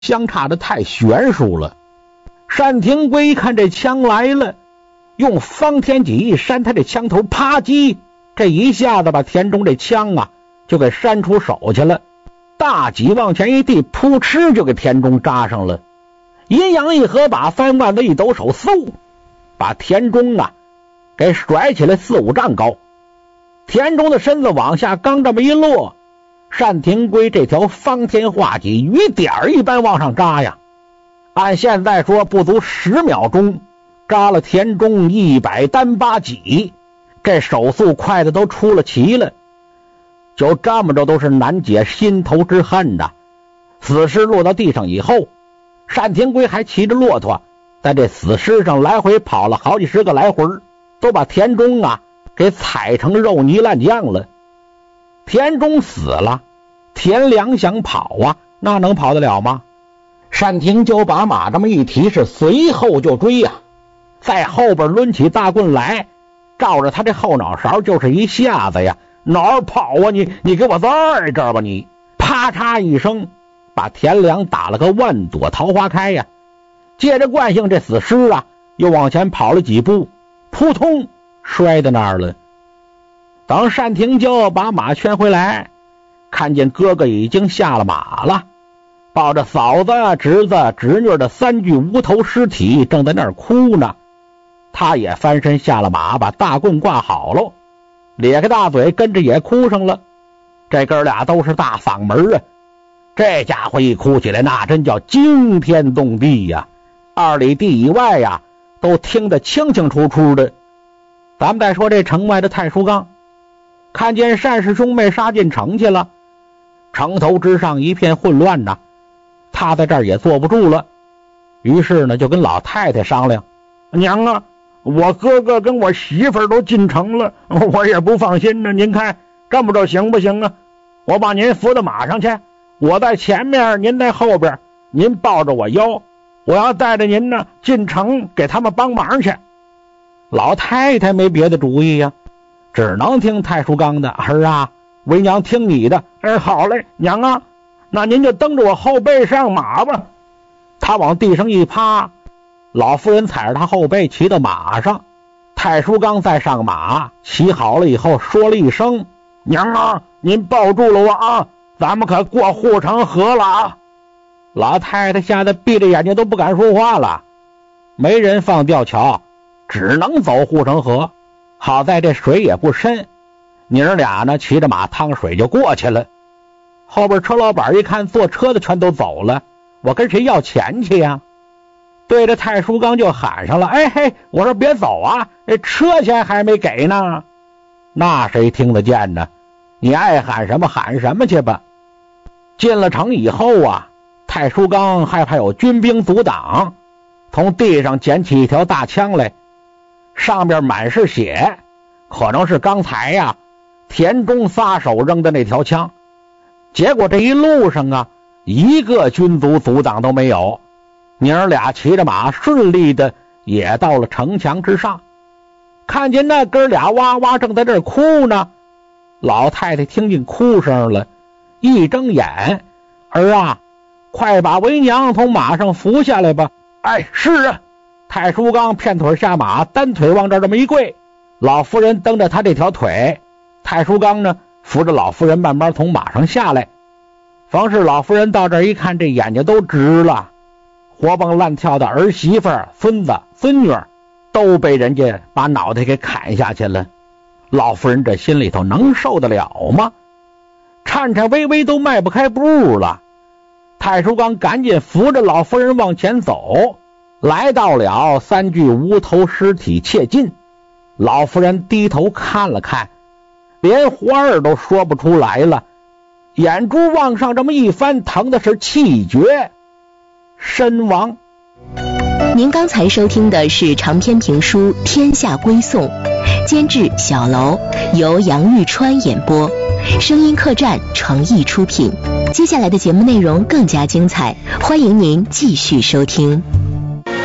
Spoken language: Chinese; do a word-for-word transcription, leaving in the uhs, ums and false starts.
相差的太悬殊了。单廷圭一看这枪来了，用方天戟一扇他这枪头，啪叽，这一下子把田中这枪啊就给扇出手去了。大戟往前一递，扑哧就给田中扎上了。阴阳一合，把翻腕子一抖手，嗖，把田中啊给甩起来四五丈高。田中的身子往下刚这么一落，单廷圭这条方天画戟雨点一般往上扎呀，按现在说不足十秒钟扎了田中一百单八戟，这手速快的都出了奇了。就这么着都是难解心头之恨呐。死尸落到地上以后，单廷圭还骑着骆驼在这死尸上来回跑了好几十个来回，都把田中啊给踩成肉泥烂酱了。田中死了，田良想跑啊，那能跑得了吗？单廷就把马这么一提，是随后就追呀、啊，在后边抡起大棍来，照着他这后脑勺就是一下子呀。哪儿跑啊你？你给我在这儿吧你！啪嚓一声，把田良打了个万朵桃花开呀。借着惯性，这死尸啊又往前跑了几步，扑通摔在那儿了。等单廷娇把马圈回来，看见哥哥已经下了马了，抱着嫂子、侄子、侄女的三具无头尸体正在那儿哭呢。他也翻身下了马，把大棍挂好喽，咧开大嘴跟着也哭上了。这哥俩都是大嗓门啊，这家伙一哭起来那真叫惊天动地呀，二里地以外呀都听得清清楚楚的。咱们再说这城外的太叔刚，看见单氏兄妹杀进城去了，城头之上一片混乱呐，他在这儿也坐不住了，于是呢就跟老太太商量，娘啊，我哥哥跟我媳妇儿都进城了，我也不放心呢，您看这么着行不行啊？我把您扶到马上去，我在前面，您在后边，您抱着我腰，我要带着您呢进城给他们帮忙去。老太太没别的主意呀、啊，只能听太叔刚的。儿啊，为娘听你的。哎，好嘞，娘啊，那您就蹬着我后背上马吧。他往地上一趴，老夫人踩着他后背骑到马上，太叔刚再上马，骑好了以后说了一声，娘啊，您抱住了我啊，咱们可过护城河了啊。老太太吓得闭着眼睛都不敢说话了，没人放吊桥，只能走护城河。好在这水也不深，娘儿俩呢骑着马趟水就过去了。后边车老板一看坐车的全都走了，我跟谁要钱去呀？对着太叔刚就喊上了，哎嘿，我说别走啊，这车钱还没给呢。那谁听得见呢？你爱喊什么喊什么去吧。进了城以后啊，太叔刚害怕有军兵阻挡，从地上捡起一条大枪来，上面满是血，可能是刚才呀田中撒手扔的那条枪。结果这一路上啊，一个军卒阻挡都没有，娘儿俩骑着马顺利的也到了城墙之上。看见那哥俩哇哇正在这儿哭呢，老太太听见哭声了，一睁眼，儿啊，快把为娘从马上扶下来吧。哎，是啊。太叔刚片腿下马，单腿往这儿这么一跪，老夫人蹬着他这条腿，太叔刚呢扶着老夫人慢慢从马上下来。方是老夫人到这儿一看，这眼睛都直了，活蹦乱跳的儿媳妇、孙子、孙女都被人家把脑袋给砍下去了。老夫人这心里头能受得了吗？颤颤巍巍都迈不开步了。太叔刚赶紧扶着老夫人往前走，来到了三具无头尸体切近。老夫人低头看了看，连话儿都说不出来了，眼珠往上这么一翻，疼的是气绝身亡。 您刚才收听的是长篇评书《天下归宋》，监制小楼，由杨玉川演播，声音客栈诚意出品。接下来的节目内容更加精彩，欢迎您继续收听。